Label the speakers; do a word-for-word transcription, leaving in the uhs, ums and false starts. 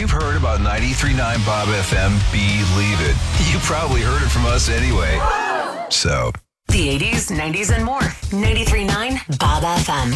Speaker 1: you've heard about ninety-three point nine Bob F M, believe it. You probably heard it from us anyway. So.
Speaker 2: The eighties, nineties, and more. ninety-three point nine Bob F M.